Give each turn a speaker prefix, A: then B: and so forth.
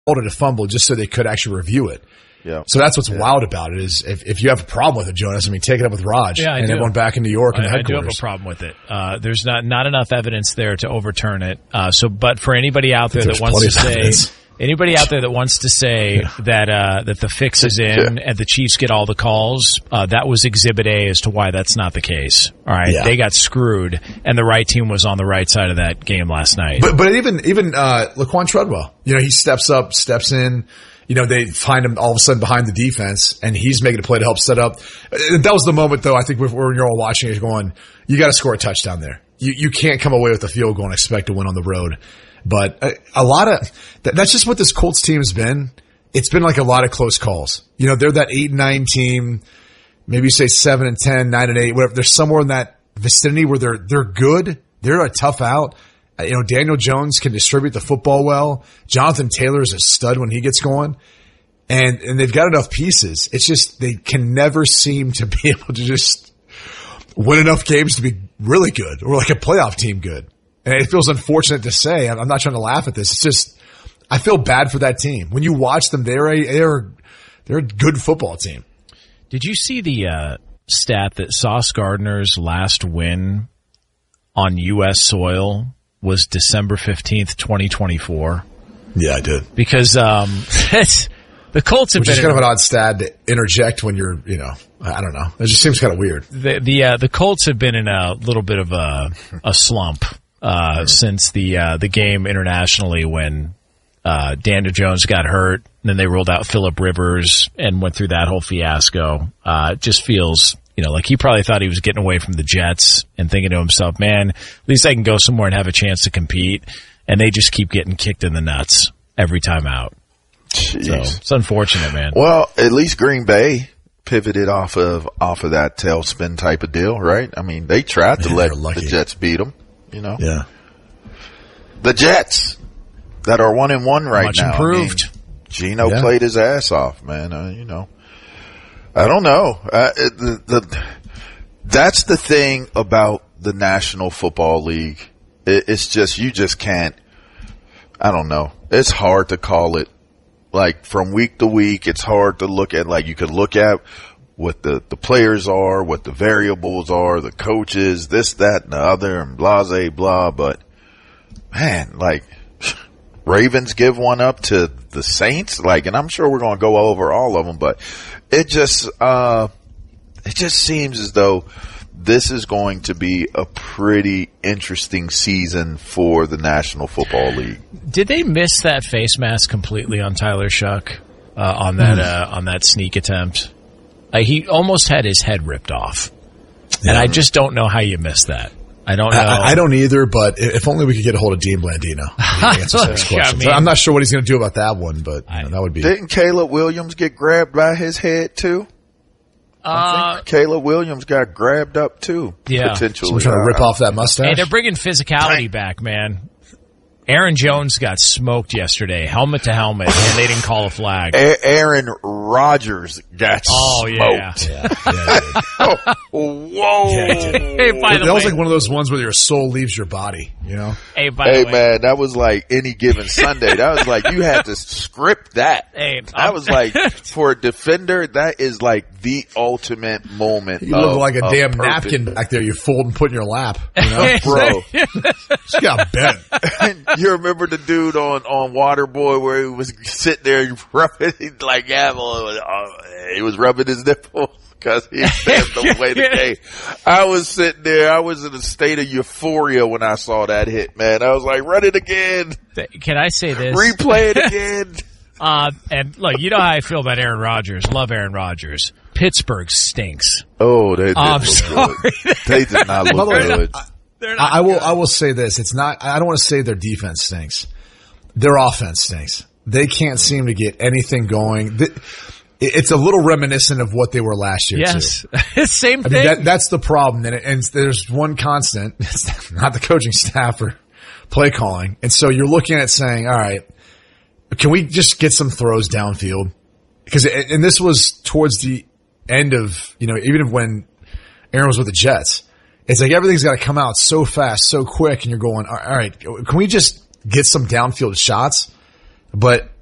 A: called it a fumble just so they could actually review it.
B: Yeah.
A: So that's what's wild about it is if you have a problem with it, Jonas, I mean, take it up with Raj and everyone back in New York and the headquarters.
C: I do have a problem with it. There's not enough evidence there to overturn it. But for anybody out there that wants to say, that the fix is in and the Chiefs get all the calls, that was Exhibit A as to why that's not the case. All right, they got screwed, and the right team was on the right side of that game last night.
A: But even Laquan Treadwell, he steps in. They find him all of a sudden behind the defense, and he's making a play to help set up. That was the moment, though, I think, when you're all watching it going, you got to score a touchdown there. You can't come away with a field goal and expect to win on the road. But a lot of that's just what this Colts team has been. It's been like a lot of close calls. They're that 8-9 team, maybe you say 7-10, 9-8, whatever. They're somewhere in that vicinity where they're good. They're a tough out. Daniel Jones can distribute the football well. Jonathan Taylor is a stud when he gets going. And they've got enough pieces. It's just they can never seem to be able to just win enough games to be really good or like a playoff team good. And it feels unfortunate to say. I'm not trying to laugh at this. It's just I feel bad for that team. When you watch them, they're a good football team.
C: Did you see the stat that Sauce Gardner's last win on U.S. soil was December 15th, 2024?
A: Yeah, I did.
C: Because the Colts have been
A: kind of an odd stat to interject when you're, I don't know. It just seems kind of weird.
C: The Colts have been in a little bit of a slump since the game internationally when Daniel Jones got hurt. And then they rolled out Phillip Rivers and went through that whole fiasco. It just feels like he probably thought he was getting away from the Jets and thinking to himself, man, at least I can go somewhere and have a chance to compete. And they just keep getting kicked in the nuts every time out.
B: Jeez.
C: So it's unfortunate, man.
B: Well, at least Green Bay pivoted off of that tailspin type of deal, right? I mean, they tried to let the Jets beat them,
A: Yeah.
B: The Jets that are 1-1 right
C: Much
B: now.
C: improved.
B: Geno played his ass off, man. I don't know. That's the thing about the National Football League. It's just, you just can't, I don't know. It's hard to call it. Like from week to week, it's hard to look at, like you could look at what the players are, what the variables are, the coaches, this, that, and the other, and blah, blah, but man, like Ravens give one up to the Saints, and I'm sure we're going to go over all of them, but it just seems as though this is going to be a pretty interesting season for the National Football League.
C: Did they miss that face mask completely on Tyler Shuck on that sneak attempt? He almost had his head ripped off, and I just don't know how you missed that. I don't know.
A: I don't either, but if only we could get a hold of Dean Blandino. Answer some questions. I'm not sure what he's going to do about that one, but that would be.
B: Didn't Caleb Williams get grabbed by his head too? I think Caleb Williams got grabbed up too.
C: Yeah,
B: potentially.
A: Someone trying to rip off that mustache.
C: Hey, they're bringing physicality back, man. Aaron Jones got smoked yesterday, helmet to helmet, and they didn't call a flag.
B: Aaron Rodgers got smoked.
A: Yeah.
B: Whoa.
C: Hey,
A: that was like one of those ones where your soul leaves your body,
C: Hey, by the way.
B: Man, that was like any given Sunday. That was like, you had to script that.
C: Hey,
B: that was like, for a defender, that is like the ultimate moment.
A: You look like a damn napkin back there you fold and put in your lap,
B: bro.
A: She got bent.
B: You remember the dude on Waterboy where he was sitting there rubbing, he was rubbing his nipples because he said the way the game. I was sitting there, I was in a state of euphoria when I saw that hit, man. I was like, run it again.
C: Can I say this?
B: Replay it again.
C: And look, you know how I feel about Aaron Rodgers. Love Aaron Rodgers. Pittsburgh stinks.
B: Oh, they did
C: I'm sorry.
B: good. They did not look good.
A: I will say this. It's not, I don't want to say their defense stinks. Their offense stinks. They can't seem to get anything going. It's a little reminiscent of what they were last year,
C: yes.
A: too.
C: Same thing.
A: I mean, that's the problem. And there's one constant. It's not the coaching staff or play calling. And so you're looking at saying, all right, can we just get some throws downfield? And this was towards the end of, even when Aaron was with the Jets. It's like everything's got to come out so fast, so quick, and you're going, all right, can we just get some downfield shots? But